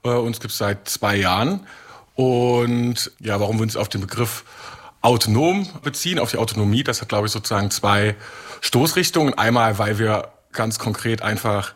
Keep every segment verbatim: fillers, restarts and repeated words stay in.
Äh, uns gibt es seit zwei Jahren. Und ja, warum wir uns auf den Begriff autonom beziehen, auf die Autonomie, das hat, glaube ich, sozusagen zwei Stoßrichtungen. Einmal, weil wir ganz konkret einfach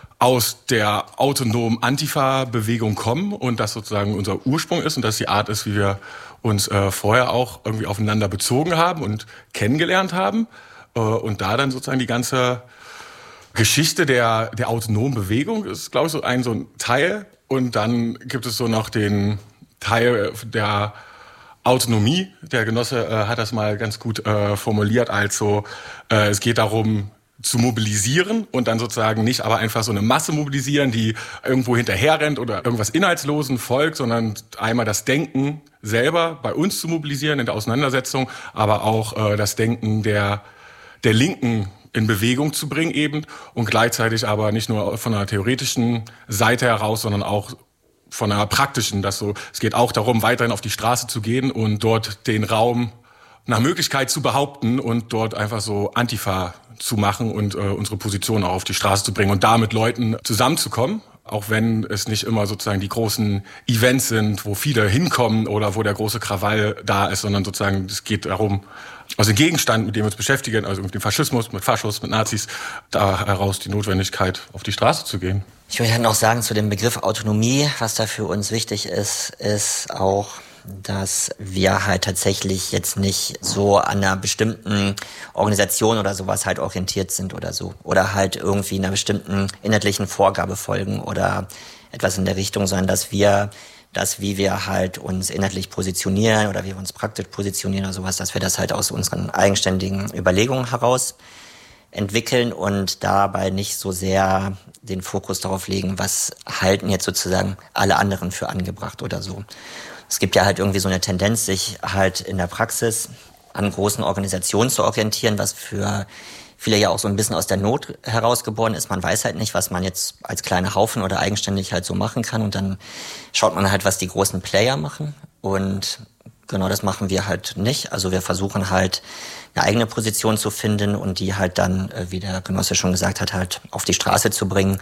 aus der autonomen Antifa-Bewegung kommen und das sozusagen unser Ursprung ist und das die Art ist, wie wir uns äh, vorher auch irgendwie aufeinander bezogen haben und kennengelernt haben. Äh, und da dann sozusagen die ganze Geschichte der, der autonomen Bewegung ist, glaube ich, so ein, so ein Teil. Und dann gibt es so noch den Teil der Autonomie. Der Genosse äh, hat das mal ganz gut äh, formuliert, also äh, es geht darum, zu mobilisieren und dann sozusagen nicht aber einfach so eine Masse mobilisieren, die irgendwo hinterherrennt oder irgendwas Inhaltslosen folgt, sondern einmal das Denken selber bei uns zu mobilisieren in der Auseinandersetzung, aber auch äh, das Denken der, der Linken in Bewegung zu bringen eben und gleichzeitig aber nicht nur von einer theoretischen Seite heraus, sondern auch von einer praktischen, dass so, es geht auch darum, weiterhin auf die Straße zu gehen und dort den Raum nach Möglichkeit zu behaupten und dort einfach so Antifa zu machen und äh, unsere Position auch auf die Straße zu bringen und da mit Leuten zusammenzukommen, auch wenn es nicht immer sozusagen die großen Events sind, wo viele hinkommen oder wo der große Krawall da ist, sondern sozusagen es geht darum, aus dem Gegenstand, mit dem wir uns beschäftigen, also mit dem Faschismus, mit Faschos, mit Nazis, da heraus die Notwendigkeit, auf die Straße zu gehen. Ich würde noch sagen zu dem Begriff Autonomie, was da für uns wichtig ist, ist auch, dass wir halt tatsächlich jetzt nicht so an einer bestimmten Organisation oder sowas halt orientiert sind oder so. Oder halt irgendwie einer bestimmten inhaltlichen Vorgabe folgen oder etwas in der Richtung, sondern dass wir das, wie wir halt uns inhaltlich positionieren oder wie wir uns praktisch positionieren oder sowas, dass wir das halt aus unseren eigenständigen Überlegungen heraus entwickeln und dabei nicht so sehr den Fokus darauf legen, was halten jetzt sozusagen alle anderen für angebracht oder so. Es gibt ja halt irgendwie so eine Tendenz, sich halt in der Praxis an großen Organisationen zu orientieren, was für viele ja auch so ein bisschen aus der Not herausgeboren ist. Man weiß halt nicht, was man jetzt als kleiner Haufen oder eigenständig halt so machen kann. Und dann schaut man halt, was die großen Player machen. Und genau das machen wir halt nicht. Also wir versuchen halt eine eigene Position zu finden und die halt dann, wie der Genosse schon gesagt hat, halt auf die Straße zu bringen.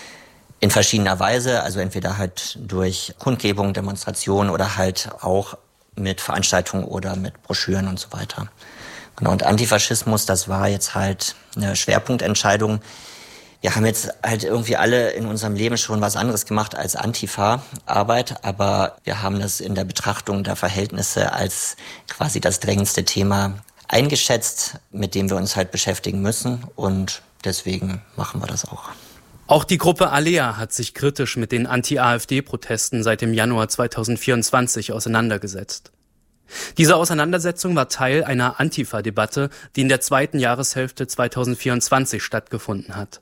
In verschiedener Weise, also entweder halt durch Kundgebung, Demonstrationen oder halt auch mit Veranstaltungen oder mit Broschüren und so weiter. Genau, und Antifaschismus, das war jetzt halt eine Schwerpunktentscheidung. Wir haben jetzt halt irgendwie alle in unserem Leben schon was anderes gemacht als Antifa-Arbeit, aber wir haben das in der Betrachtung der Verhältnisse als quasi das drängendste Thema eingeschätzt, mit dem wir uns halt beschäftigen müssen und deswegen machen wir das auch. Auch die Gruppe Alea hat sich kritisch mit den Anti-AfD-Protesten seit dem Januar zweitausendvierundzwanzig auseinandergesetzt. Diese Auseinandersetzung war Teil einer Antifa-Debatte, die in der zweiten Jahreshälfte zweitausendvierundzwanzig stattgefunden hat.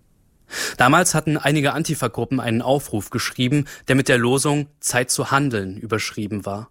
Damals hatten einige Antifa-Gruppen einen Aufruf geschrieben, der mit der Losung »Zeit zu handeln« überschrieben war.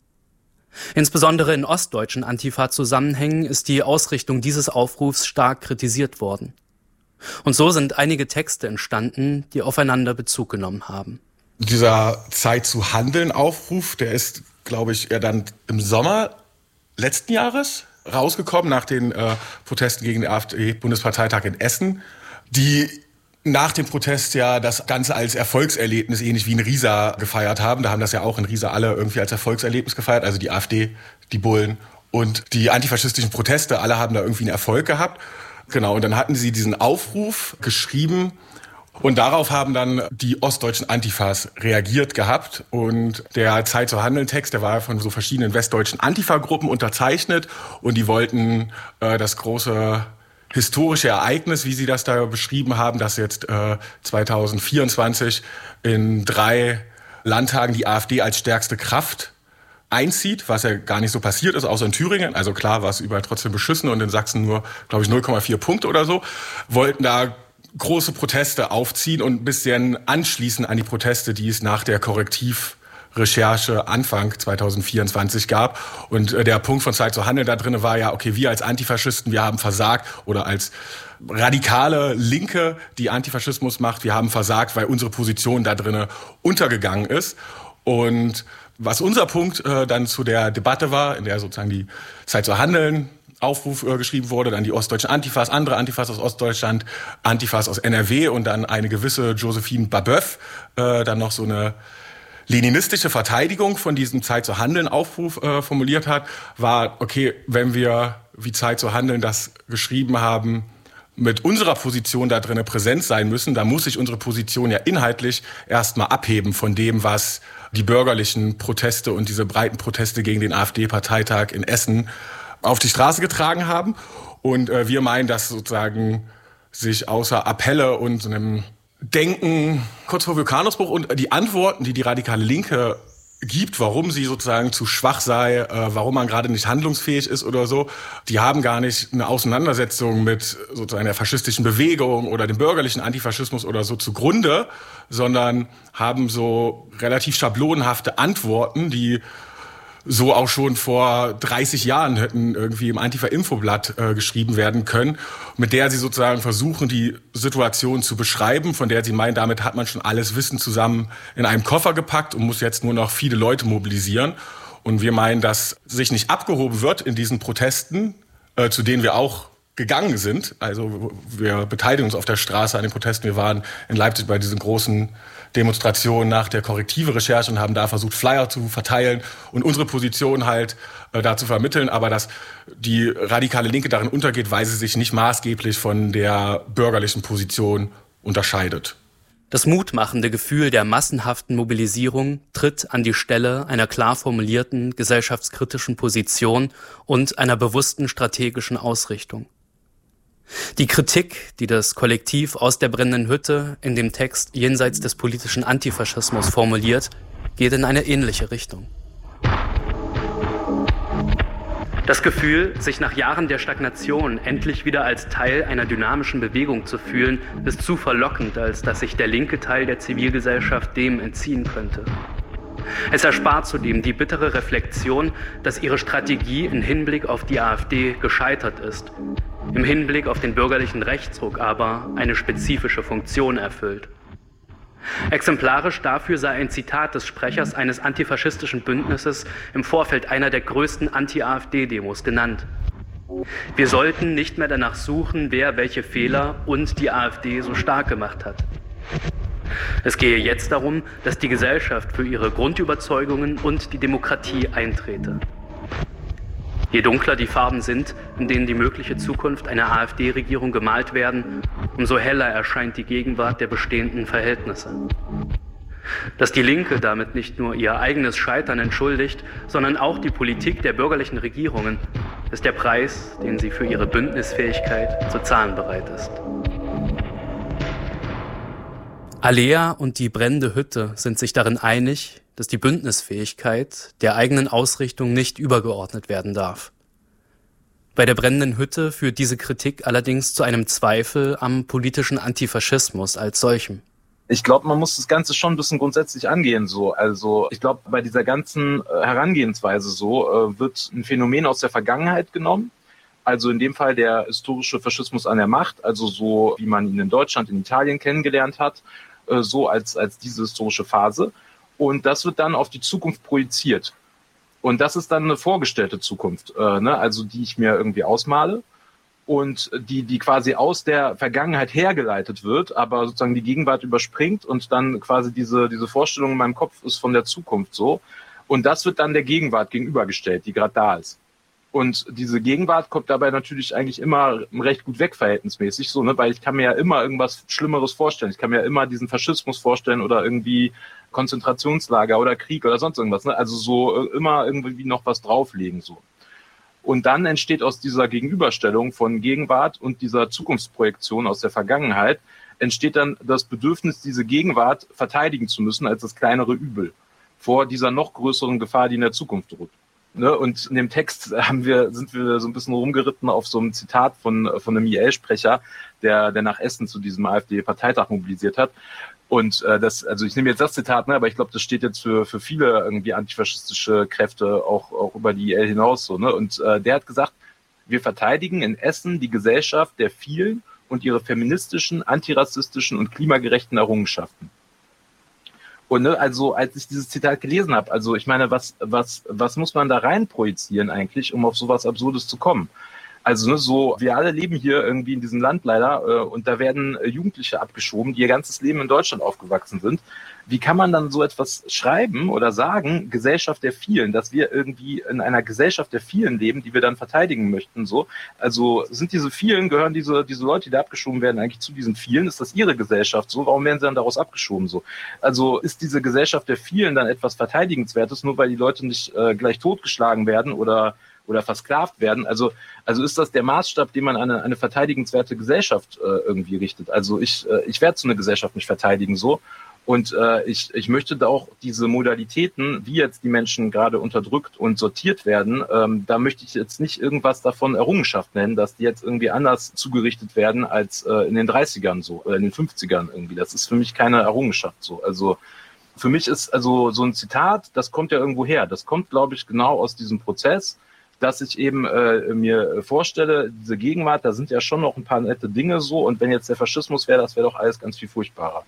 Insbesondere in ostdeutschen Antifa-Zusammenhängen ist die Ausrichtung dieses Aufrufs stark kritisiert worden. Und so sind einige Texte entstanden, die aufeinander Bezug genommen haben. Dieser Zeit zu handeln Aufruf, der ist, glaube ich, ja dann im Sommer letzten Jahres rausgekommen, nach den äh, Protesten gegen den AfD-Bundesparteitag in Essen, die nach dem Protest ja das Ganze als Erfolgserlebnis ähnlich wie in Riesa gefeiert haben. Da haben das ja auch in Riesa alle irgendwie als Erfolgserlebnis gefeiert, also die AfD, die Bullen und die antifaschistischen Proteste, alle haben da irgendwie einen Erfolg gehabt. Genau, und dann hatten sie diesen Aufruf geschrieben und darauf haben dann die ostdeutschen Antifas reagiert gehabt. Und der Zeit zu handeln Text, der war von so verschiedenen westdeutschen Antifa-Gruppen unterzeichnet und die wollten äh, das große historische Ereignis, wie sie das da beschrieben haben, dass jetzt äh, zweitausendvierundzwanzig in drei Landtagen die AfD als stärkste Kraft einzieht, was ja gar nicht so passiert ist, außer in Thüringen. Also klar war es überall trotzdem beschissen und in Sachsen nur, glaube ich, null Komma vier Punkte oder so. Wollten da große Proteste aufziehen und ein bisschen anschließen an die Proteste, die es nach der Korrektivrecherche Anfang zweitausendvierundzwanzig gab. Und der Punkt von Zeit zu handeln da drin war ja, okay, wir als Antifaschisten, wir haben versagt oder als radikale Linke, die Antifaschismus macht, wir haben versagt, weil unsere Position da drin untergegangen ist. Und was unser Punkt äh, dann zu der Debatte war, in der sozusagen die Zeit zu handeln Aufruf äh, geschrieben wurde, dann die ostdeutschen Antifas, andere Antifas aus Ostdeutschland, Antifas aus N R W und dann eine gewisse Josephine Babeuf, äh, dann noch so eine leninistische Verteidigung von diesem Zeit zu handeln Aufruf äh, formuliert hat, war, okay, wenn wir wie Zeit zu handeln das geschrieben haben, mit unserer Position da drin präsent sein müssen, da muss sich unsere Position ja inhaltlich erstmal abheben von dem, was die bürgerlichen Proteste und diese breiten Proteste gegen den AfD-Parteitag in Essen auf die Straße getragen haben. Und äh, wir meinen, dass sozusagen sich außer Appelle und so einem Denken kurz vor Vulkanausbruch und die Antworten, die die radikale Linke gibt, warum sie sozusagen zu schwach sei, äh, warum man gerade nicht handlungsfähig ist oder so, die haben gar nicht eine Auseinandersetzung mit sozusagen der faschistischen Bewegung oder dem bürgerlichen Antifaschismus oder so zugrunde, sondern haben so relativ schablonenhafte Antworten, die so auch schon vor dreißig Jahren hätten irgendwie im Antifa-Infoblatt äh, geschrieben werden können, mit der sie sozusagen versuchen, die Situation zu beschreiben, von der sie meinen, damit hat man schon alles Wissen zusammen in einem Koffer gepackt und muss jetzt nur noch viele Leute mobilisieren. Und wir meinen, dass sich nicht abgehoben wird in diesen Protesten, äh, zu denen wir auch gegangen sind. Also wir beteiligen uns auf der Straße an den Protesten. Wir waren in Leipzig bei diesen großen Demonstrationen nach der Korrektive-Recherche und haben da versucht, Flyer zu verteilen und unsere Position halt äh, da zu vermitteln. Aber dass die radikale Linke darin untergeht, weil sie sich nicht maßgeblich von der bürgerlichen Position unterscheidet. Das mutmachende Gefühl der massenhaften Mobilisierung tritt an die Stelle einer klar formulierten gesellschaftskritischen Position und einer bewussten strategischen Ausrichtung. Die Kritik, die das Kollektiv aus der brennenden Hütte in dem Text Jenseits des politischen Antifaschismus formuliert, geht in eine ähnliche Richtung. Das Gefühl, sich nach Jahren der Stagnation endlich wieder als Teil einer dynamischen Bewegung zu fühlen, ist zu verlockend, als dass sich der linke Teil der Zivilgesellschaft dem entziehen könnte. Es erspart zudem die bittere Reflexion, dass ihre Strategie im Hinblick auf die AfD gescheitert ist, im Hinblick auf den bürgerlichen Rechtsruck aber eine spezifische Funktion erfüllt. Exemplarisch dafür sei ein Zitat des Sprechers eines antifaschistischen Bündnisses im Vorfeld einer der größten Anti-AfD-Demos genannt. Wir sollten nicht mehr danach suchen, wer welche Fehler und die AfD so stark gemacht hat. Es gehe jetzt darum, dass die Gesellschaft für ihre Grundüberzeugungen und die Demokratie eintrete. Je dunkler die Farben sind, in denen die mögliche Zukunft einer AfD-Regierung gemalt werden, umso heller erscheint die Gegenwart der bestehenden Verhältnisse. Dass die Linke damit nicht nur ihr eigenes Scheitern entschuldigt, sondern auch die Politik der bürgerlichen Regierungen, ist der Preis, den sie für ihre Bündnisfähigkeit zu zahlen bereit ist. Alea und die brennende Hütte sind sich darin einig, dass die Bündnisfähigkeit der eigenen Ausrichtung nicht übergeordnet werden darf. Bei der brennenden Hütte führt diese Kritik allerdings zu einem Zweifel am politischen Antifaschismus als solchem. Ich glaube, man muss das Ganze schon ein bisschen grundsätzlich angehen. So, also ich glaube, bei dieser ganzen äh, Herangehensweise so äh, wird ein Phänomen aus der Vergangenheit genommen. Also in dem Fall der historische Faschismus an der Macht, also so wie man ihn in Deutschland, in Italien kennengelernt hat, äh, so als als diese historische Phase. Und das wird dann auf die Zukunft projiziert. Und das ist dann eine vorgestellte Zukunft, äh, ne? Also die ich mir irgendwie ausmale und die die quasi aus der Vergangenheit hergeleitet wird, aber sozusagen die Gegenwart überspringt und dann quasi diese diese Vorstellung in meinem Kopf ist von der Zukunft so. Und das wird dann der Gegenwart gegenübergestellt, die gerade da ist. Und diese Gegenwart kommt dabei natürlich eigentlich immer recht gut weg, verhältnismäßig, so, ne, weil ich kann mir ja immer irgendwas Schlimmeres vorstellen. Ich kann mir ja immer diesen Faschismus vorstellen oder irgendwie Konzentrationslager oder Krieg oder sonst irgendwas, ne, also so immer irgendwie noch was drauflegen, so. Und dann entsteht aus dieser Gegenüberstellung von Gegenwart und dieser Zukunftsprojektion aus der Vergangenheit, entsteht dann das Bedürfnis, diese Gegenwart verteidigen zu müssen als das kleinere Übel vor dieser noch größeren Gefahr, die in der Zukunft droht. Ne, und in dem Text haben wir, sind wir so ein bisschen rumgeritten auf so einem Zitat von, von einem I L-Sprecher, der, der nach Essen zu diesem AfD-Parteitag mobilisiert hat. Und äh, das, also ich nehme jetzt das Zitat, ne, aber ich glaube, das steht jetzt für, für viele irgendwie antifaschistische Kräfte auch, auch über die I L hinaus so, ne? Und äh, der hat gesagt, wir verteidigen in Essen die Gesellschaft der vielen und ihre feministischen, antirassistischen und klimagerechten Errungenschaften. Und ne, also als ich dieses Zitat gelesen habe, also ich meine, was was was muss man da rein projizieren eigentlich, um auf sowas Absurdes zu kommen? Also ne, so, wir alle leben hier irgendwie in diesem Land leider äh, und da werden äh, Jugendliche abgeschoben, die ihr ganzes Leben in Deutschland aufgewachsen sind. Wie kann man dann so etwas schreiben oder sagen, Gesellschaft der Vielen, dass wir irgendwie in einer Gesellschaft der Vielen leben, die wir dann verteidigen möchten, so? Also sind diese Vielen, gehören diese diese Leute, die da abgeschoben werden, eigentlich zu diesen Vielen? Ist das ihre Gesellschaft, so? Warum werden sie dann daraus abgeschoben, so? Also ist diese Gesellschaft der Vielen dann etwas Verteidigenswertes, nur weil die Leute nicht äh, gleich totgeschlagen werden oder oder versklavt werden? Also also ist das der Maßstab, den man an eine, eine verteidigenswerte Gesellschaft äh, irgendwie richtet? Also ich äh, ich werde so eine Gesellschaft nicht verteidigen, so. Und äh, ich, ich möchte da auch diese Modalitäten, wie jetzt die Menschen gerade unterdrückt und sortiert werden, ähm, da möchte ich jetzt nicht irgendwas davon Errungenschaft nennen, dass die jetzt irgendwie anders zugerichtet werden als äh, in den dreißigern so oder in den fünfzigern irgendwie. Das ist für mich keine Errungenschaft so. Also für mich ist also so ein Zitat, das kommt ja irgendwo her. Das kommt, glaube ich, genau aus diesem Prozess, dass ich eben äh, mir vorstelle, diese Gegenwart, da sind ja schon noch ein paar nette Dinge so. Und wenn jetzt der Faschismus wäre, das wäre doch alles ganz viel furchtbarer.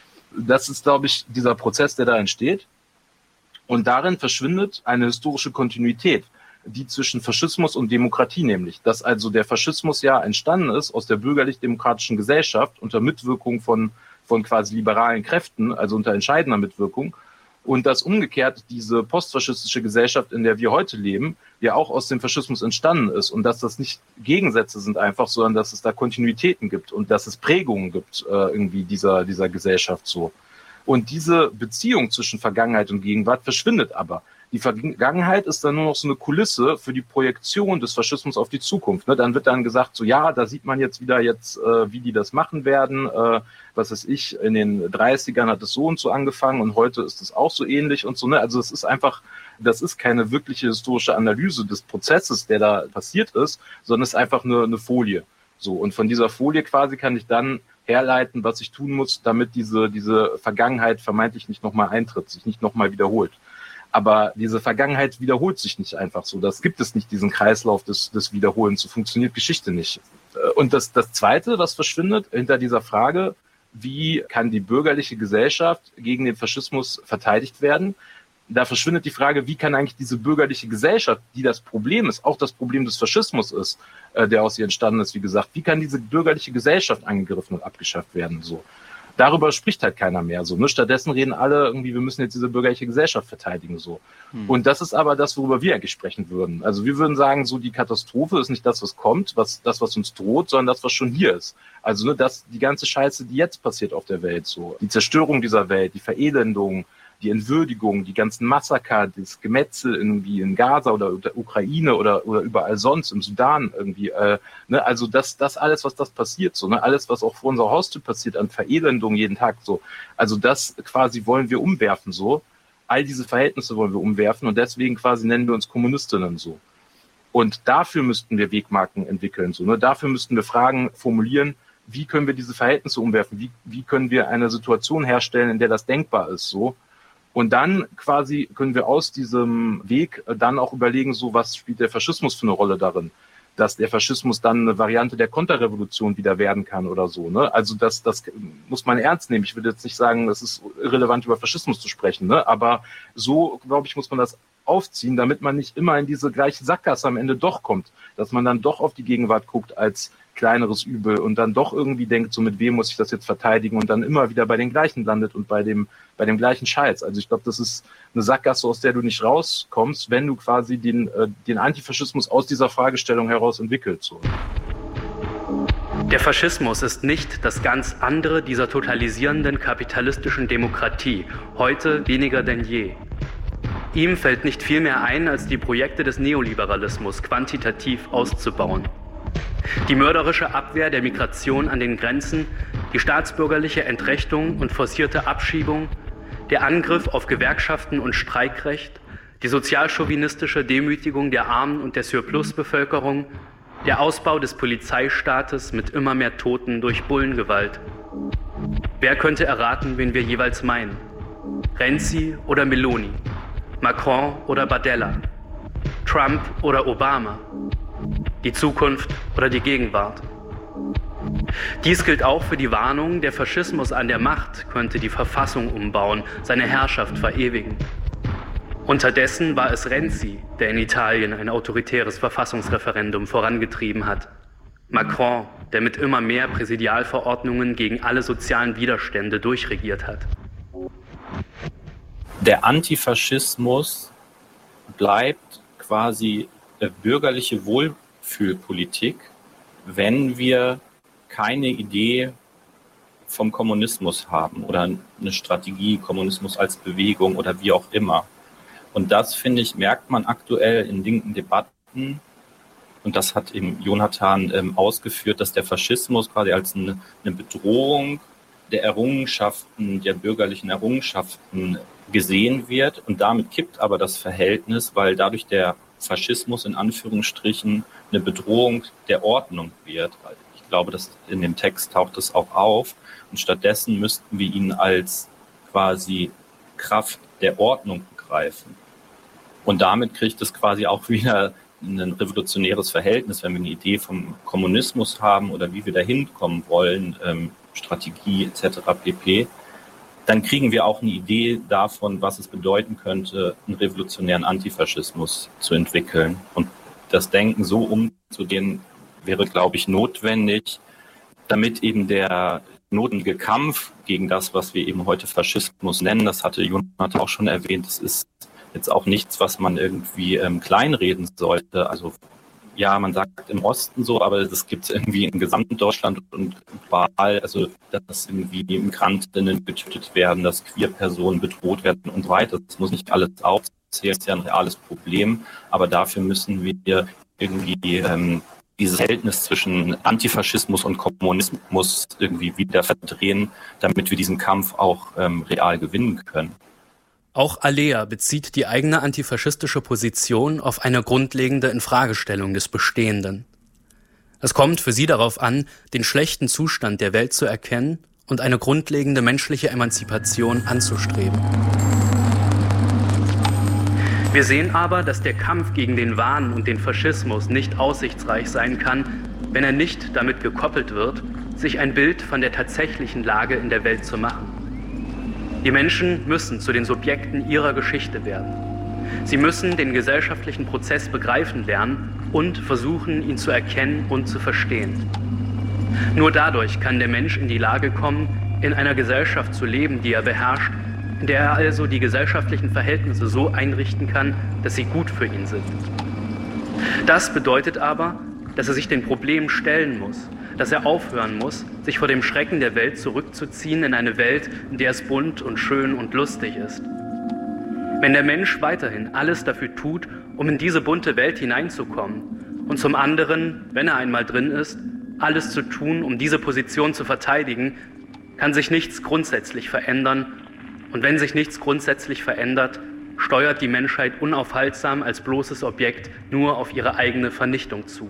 Das ist, glaube ich, dieser Prozess, der da entsteht. Und darin verschwindet eine historische Kontinuität, die zwischen Faschismus und Demokratie nämlich. Dass also der Faschismus ja entstanden ist aus der bürgerlich-demokratischen Gesellschaft unter Mitwirkung von, von quasi liberalen Kräften, also unter entscheidender Mitwirkung. Und dass umgekehrt diese postfaschistische Gesellschaft, in der wir heute leben, ja auch aus dem Faschismus entstanden ist. Und dass das nicht Gegensätze sind einfach, sondern dass es da Kontinuitäten gibt und dass es Prägungen gibt äh, irgendwie dieser, dieser Gesellschaft so. Und diese Beziehung zwischen Vergangenheit und Gegenwart verschwindet aber. Die Vergangenheit ist dann nur noch so eine Kulisse für die Projektion des Faschismus auf die Zukunft. Ne? Dann wird dann gesagt, so ja, da sieht man jetzt wieder jetzt, äh, wie die das machen werden. Äh, was weiß ich, in den dreißigern hat es so und so angefangen und heute ist es auch so ähnlich und so. Ne? Also es ist einfach, das ist keine wirkliche historische Analyse des Prozesses, der da passiert ist, sondern es ist einfach nur eine Folie. So, und von dieser Folie quasi kann ich dann herleiten, was ich tun muss, damit diese, diese Vergangenheit vermeintlich nicht nochmal eintritt, sich nicht nochmal wiederholt. Aber diese Vergangenheit wiederholt sich nicht einfach so. Das gibt es nicht, diesen Kreislauf des, des Wiederholens. So funktioniert Geschichte nicht. Und das, das Zweite, was verschwindet hinter dieser Frage, wie kann die bürgerliche Gesellschaft gegen den Faschismus verteidigt werden? Da verschwindet die Frage, wie kann eigentlich diese bürgerliche Gesellschaft, die das Problem ist, auch das Problem des Faschismus ist, äh, der aus ihr entstanden ist, wie gesagt, wie kann diese bürgerliche Gesellschaft angegriffen und abgeschafft werden? So. Darüber spricht halt keiner mehr so. Ne? Stattdessen reden alle irgendwie, wir müssen jetzt diese bürgerliche Gesellschaft verteidigen. So. Hm. Und das ist aber das, worüber wir eigentlich sprechen würden. Also wir würden sagen, so die Katastrophe ist nicht das, was kommt, was das, was uns droht, sondern das, was schon hier ist. Also ne, das, die ganze Scheiße, die jetzt passiert auf der Welt. So. Die Zerstörung dieser Welt, die Verelendung, die Entwürdigung, die ganzen Massaker, das Gemetzel irgendwie in Gaza oder der Ukraine oder oder überall sonst im Sudan irgendwie, äh, ne, also das das alles, was das passiert, so ne, alles, was auch vor unserer Haustür passiert an Verelendung jeden Tag, so, also das quasi wollen wir umwerfen, so, all diese Verhältnisse wollen wir umwerfen und deswegen quasi nennen wir uns Kommunistinnen so. Und dafür müssten wir Wegmarken entwickeln, so ne, dafür müssten wir Fragen formulieren. Wie können wir diese Verhältnisse umwerfen? Wie wie können wir eine Situation herstellen, in der das denkbar ist, so? Und dann quasi können wir aus diesem Weg dann auch überlegen, so was spielt der Faschismus für eine Rolle darin, dass der Faschismus dann eine Variante der Konterrevolution wieder werden kann oder so. Ne? Also das, das muss man ernst nehmen. Ich würde jetzt nicht sagen, es ist irrelevant, über Faschismus zu sprechen, ne? Aber so, glaube ich, muss man das aufziehen, damit man nicht immer in diese gleiche Sackgasse am Ende doch kommt, dass man dann doch auf die Gegenwart guckt als kleineres Übel und dann doch irgendwie denkt, so mit wem muss ich das jetzt verteidigen und dann immer wieder bei den gleichen landet und bei dem bei dem gleichen Scheiß. Also ich glaube, das ist eine Sackgasse, aus der du nicht rauskommst, wenn du quasi den äh, den Antifaschismus aus dieser Fragestellung heraus entwickelst. So. Der Faschismus ist nicht das ganz andere dieser totalisierenden kapitalistischen Demokratie, heute weniger denn je. Ihm fällt nicht viel mehr ein, als die Projekte des Neoliberalismus quantitativ auszubauen. Die mörderische Abwehr der Migration an den Grenzen, die staatsbürgerliche Entrechtung und forcierte Abschiebung, der Angriff auf Gewerkschaften und Streikrecht, die sozialchauvinistische Demütigung der Armen und der Surplusbevölkerung, der Ausbau des Polizeistaates mit immer mehr Toten durch Bullengewalt. Wer könnte erraten, wen wir jeweils meinen? Renzi oder Meloni? Macron oder Bardella? Trump oder Obama? Die Zukunft oder die Gegenwart? Dies gilt auch für die Warnung, der Faschismus an der Macht könnte die Verfassung umbauen, seine Herrschaft verewigen. Unterdessen war es Renzi, der in Italien ein autoritäres Verfassungsreferendum vorangetrieben hat. Macron, der mit immer mehr Präsidialverordnungen gegen alle sozialen Widerstände durchregiert hat. Der Antifaschismus bleibt quasi bürgerliche Wohlfühlpolitik, wenn wir keine Idee vom Kommunismus haben oder eine Strategie, Kommunismus als Bewegung oder wie auch immer. Und das, finde ich, merkt man aktuell in linken Debatten. Und das hat eben Jonathan ähm, ausgeführt, dass der Faschismus quasi als eine, eine Bedrohung der Errungenschaften, der bürgerlichen Errungenschaften gesehen wird. Und damit kippt aber das Verhältnis, weil dadurch der Faschismus in Anführungsstrichen eine Bedrohung der Ordnung wird. Ich glaube, dass in dem Text taucht es auch auf. Und stattdessen müssten wir ihn als quasi Kraft der Ordnung begreifen. Und damit kriegt es quasi auch wieder ein revolutionäres Verhältnis, wenn wir eine Idee vom Kommunismus haben oder wie wir dahin kommen wollen, ähm, Strategie et cetera pp., dann kriegen wir auch eine Idee davon, was es bedeuten könnte, einen revolutionären Antifaschismus zu entwickeln. Und das Denken so umzugehen, wäre, glaube ich, notwendig, damit eben der notwendige Kampf gegen das, was wir eben heute Faschismus nennen, das hatte Jonathan auch schon erwähnt, das ist jetzt auch nichts, was man irgendwie ähm, kleinreden sollte. Also ja, man sagt im Osten so, aber das gibt es irgendwie in gesamten Deutschland und überall, also dass irgendwie Migrantinnen getötet werden, dass Queer-Personen bedroht werden und so weiter. Das muss nicht alles aufzählen, das ist ja ein reales Problem, aber dafür müssen wir irgendwie ähm, dieses Verhältnis zwischen Antifaschismus und Kommunismus irgendwie wieder verdrehen, damit wir diesen Kampf auch ähm, real gewinnen können. Auch Alea bezieht die eigene antifaschistische Position auf eine grundlegende Infragestellung des Bestehenden. Es kommt für sie darauf an, den schlechten Zustand der Welt zu erkennen und eine grundlegende menschliche Emanzipation anzustreben. Wir sehen aber, dass der Kampf gegen den Wahn und den Faschismus nicht aussichtsreich sein kann, wenn er nicht damit gekoppelt wird, sich ein Bild von der tatsächlichen Lage in der Welt zu machen. Die Menschen müssen zu den Subjekten ihrer Geschichte werden. Sie müssen den gesellschaftlichen Prozess begreifen lernen und versuchen, ihn zu erkennen und zu verstehen. Nur dadurch kann der Mensch in die Lage kommen, in einer Gesellschaft zu leben, die er beherrscht, in der er also die gesellschaftlichen Verhältnisse so einrichten kann, dass sie gut für ihn sind. Das bedeutet aber, dass er sich den Problemen stellen muss, dass er aufhören muss, sich vor dem Schrecken der Welt zurückzuziehen in eine Welt, in der es bunt und schön und lustig ist. Wenn der Mensch weiterhin alles dafür tut, um in diese bunte Welt hineinzukommen und zum anderen, wenn er einmal drin ist, alles zu tun, um diese Position zu verteidigen, kann sich nichts grundsätzlich verändern. Und wenn sich nichts grundsätzlich verändert, steuert die Menschheit unaufhaltsam als bloßes Objekt nur auf ihre eigene Vernichtung zu.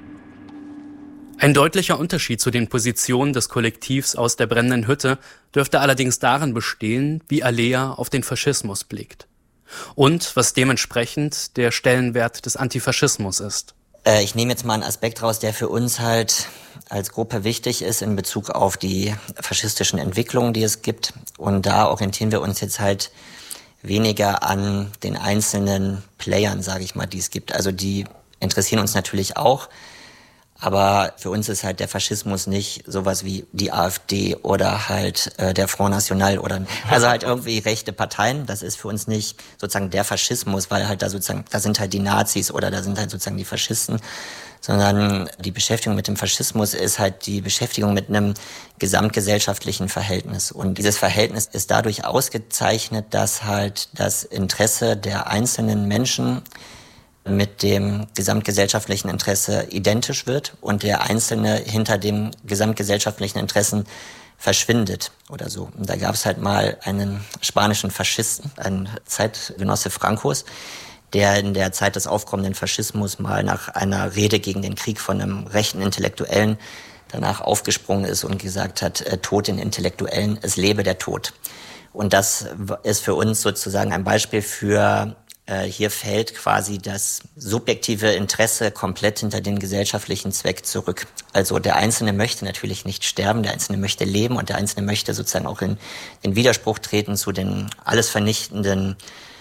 Ein deutlicher Unterschied zu den Positionen des Kollektivs aus der brennenden Hütte dürfte allerdings darin bestehen, wie Alea auf den Faschismus blickt. Und was dementsprechend der Stellenwert des Antifaschismus ist. Äh, ich nehme jetzt mal einen Aspekt raus, der für uns halt als Gruppe wichtig ist in Bezug auf die faschistischen Entwicklungen, die es gibt. Und da orientieren wir uns jetzt halt weniger an den einzelnen Playern, sage ich mal, die es gibt. Also die interessieren uns natürlich auch. Aber für uns ist halt der Faschismus nicht sowas wie die AfD oder halt äh, der Front National oder also halt irgendwie rechte Parteien. Das ist für uns nicht sozusagen der Faschismus, weil halt da sozusagen, da sind halt die Nazis oder da sind halt sozusagen die Faschisten, sondern die Beschäftigung mit dem Faschismus ist halt die Beschäftigung mit einem gesamtgesellschaftlichen Verhältnis. Und dieses Verhältnis ist dadurch ausgezeichnet, dass halt das Interesse der einzelnen Menschen mit dem gesamtgesellschaftlichen Interesse identisch wird und der Einzelne hinter dem gesamtgesellschaftlichen Interessen verschwindet oder so. Und da gab es halt mal einen spanischen Faschisten, einen Zeitgenosse Francos, der in der Zeit des aufkommenden Faschismus mal nach einer Rede gegen den Krieg von einem rechten Intellektuellen danach aufgesprungen ist und gesagt hat, äh, Tod den Intellektuellen, es lebe der Tod. Und das ist für uns sozusagen ein Beispiel für hier fällt quasi das subjektive Interesse komplett hinter den gesellschaftlichen Zweck zurück. Also der Einzelne möchte natürlich nicht sterben, der Einzelne möchte leben und der Einzelne möchte sozusagen auch in den Widerspruch treten zu den alles vernichtenden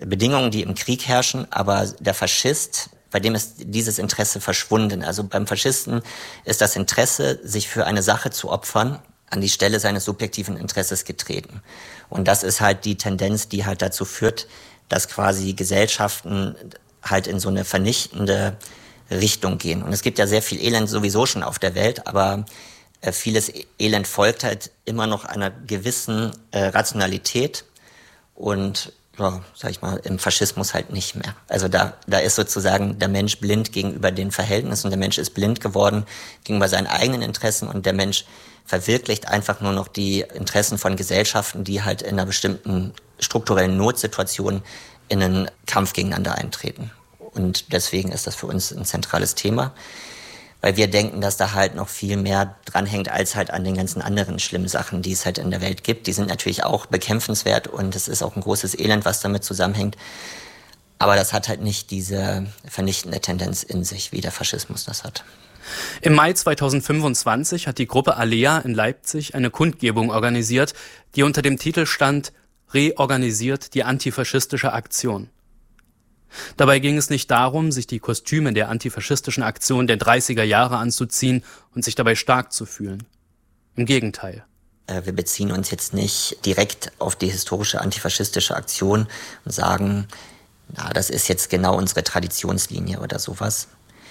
Bedingungen, die im Krieg herrschen, aber der Faschist, bei dem ist dieses Interesse verschwunden. Also beim Faschisten ist das Interesse, sich für eine Sache zu opfern, an die Stelle seines subjektiven Interesses getreten. Und das ist halt die Tendenz, die halt dazu führt, dass quasi Gesellschaften halt in so eine vernichtende Richtung gehen. Und es gibt ja sehr viel Elend sowieso schon auf der Welt, aber äh, vieles Elend folgt halt immer noch einer gewissen äh, Rationalität und, ja, sag ich mal, im Faschismus halt nicht mehr. Also da, da ist sozusagen der Mensch blind gegenüber den Verhältnissen, der Mensch ist blind geworden gegenüber seinen eigenen Interessen und der Mensch verwirklicht einfach nur noch die Interessen von Gesellschaften, die halt in einer bestimmten strukturellen Notsituation in einen Kampf gegeneinander eintreten. Und deswegen ist das für uns ein zentrales Thema, weil wir denken, dass da halt noch viel mehr dranhängt als halt an den ganzen anderen schlimmen Sachen, die es halt in der Welt gibt. Die sind natürlich auch bekämpfenswert und es ist auch ein großes Elend, was damit zusammenhängt. Aber das hat halt nicht diese vernichtende Tendenz in sich, wie der Faschismus das hat. Im Mai zweitausendfünfundzwanzig hat die Gruppe Alea in Leipzig eine Kundgebung organisiert, die unter dem Titel stand »Reorganisiert die antifaschistische Aktion«. Dabei ging es nicht darum, sich die Kostüme der antifaschistischen Aktion der dreißiger Jahre anzuziehen und sich dabei stark zu fühlen. Im Gegenteil. Wir beziehen uns jetzt nicht direkt auf die historische antifaschistische Aktion und sagen, na, das ist jetzt genau unsere Traditionslinie oder sowas.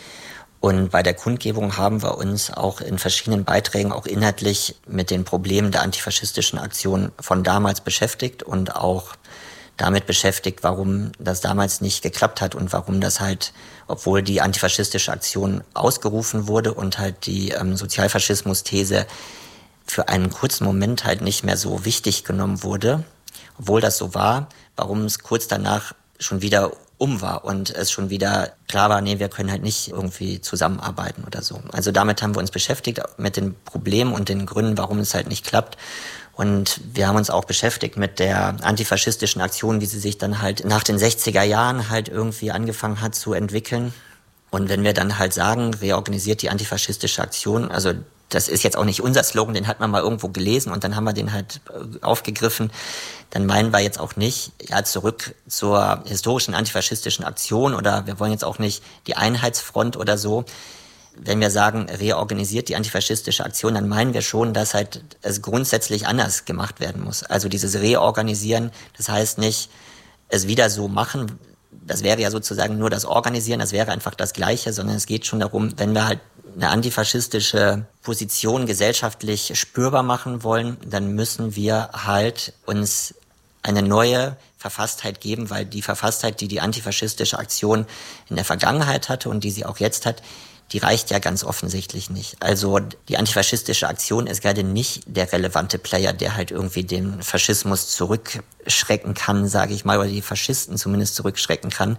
Und bei der Kundgebung haben wir uns auch in verschiedenen Beiträgen auch inhaltlich mit den Problemen der antifaschistischen Aktion von damals beschäftigt und auch damit beschäftigt, warum das damals nicht geklappt hat und warum das halt, obwohl die antifaschistische Aktion ausgerufen wurde und halt die ähm, Sozialfaschismus-These für einen kurzen Moment halt nicht mehr so wichtig genommen wurde, obwohl das so war, warum es kurz danach schon wieder um war und es schon wieder klar war, nee, wir können halt nicht irgendwie zusammenarbeiten oder so. Also damit haben wir uns beschäftigt, mit den Problemen und den Gründen, warum es halt nicht klappt. Und wir haben uns auch beschäftigt mit der antifaschistischen Aktion, wie sie sich dann halt nach den sechziger Jahren halt irgendwie angefangen hat zu entwickeln. Und wenn wir dann halt sagen, reorganisiert die antifaschistische Aktion, also das ist jetzt auch nicht unser Slogan, den hat man mal irgendwo gelesen und dann haben wir den halt aufgegriffen, dann meinen wir jetzt auch nicht, ja, zurück zur historischen antifaschistischen Aktion oder wir wollen jetzt auch nicht die Einheitsfront oder so. Wenn wir sagen, reorganisiert die antifaschistische Aktion, dann meinen wir schon, dass halt es grundsätzlich anders gemacht werden muss. Also dieses Reorganisieren, das heißt nicht, es wieder so machen, das wäre ja sozusagen nur das Organisieren, das wäre einfach das Gleiche, sondern es geht schon darum, wenn wir halt eine antifaschistische Position gesellschaftlich spürbar machen wollen, dann müssen wir halt uns eine neue Verfasstheit geben, weil die Verfasstheit, die die antifaschistische Aktion in der Vergangenheit hatte und die sie auch jetzt hat, die reicht ja ganz offensichtlich nicht. Also die antifaschistische Aktion ist gerade nicht der relevante Player, der halt irgendwie den Faschismus zurückschrecken kann, sage ich mal, oder die Faschisten zumindest zurückschrecken kann.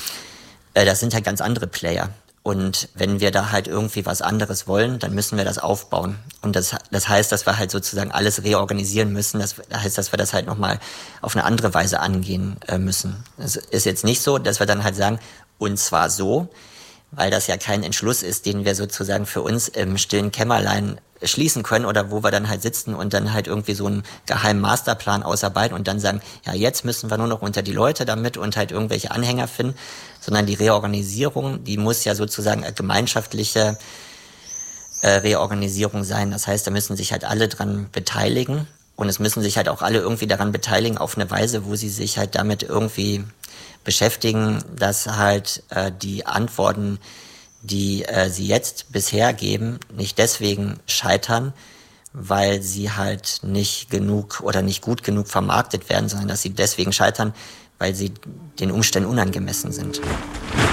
Das sind halt ganz andere Player. Und wenn wir da halt irgendwie was anderes wollen, dann müssen wir das aufbauen. Und das, das heißt, dass wir halt sozusagen alles reorganisieren müssen. Das heißt, dass wir das halt nochmal auf eine andere Weise angehen müssen. Es ist jetzt nicht so, dass wir dann halt sagen, und zwar so, weil das ja kein Entschluss ist, den wir sozusagen für uns im stillen Kämmerlein schließen können oder wo wir dann halt sitzen und dann halt irgendwie so einen geheimen Masterplan ausarbeiten und dann sagen, ja, jetzt müssen wir nur noch unter die Leute damit und halt irgendwelche Anhänger finden, sondern die Reorganisierung, die muss ja sozusagen eine gemeinschaftliche äh, Reorganisierung sein. Das heißt, da müssen sich halt alle dran beteiligen und es müssen sich halt auch alle irgendwie daran beteiligen auf eine Weise, wo sie sich halt damit irgendwie beschäftigen, dass halt äh, die Antworten, die äh, sie jetzt bisher geben, nicht deswegen scheitern, weil sie halt nicht genug oder nicht gut genug vermarktet werden, sondern dass sie deswegen scheitern, weil sie den Umständen unangemessen sind.